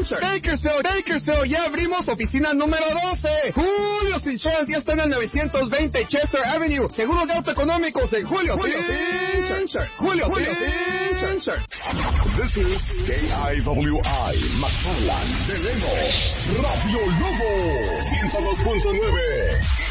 Bakersfield, ya abrimos oficina número 12. Julio's Insurance ya está en el 920 Chester Avenue. Seguros de auto económicos en Julio's Insurance. This is KIWI, McFarland, Deleno, Radio Lobo, 102.9.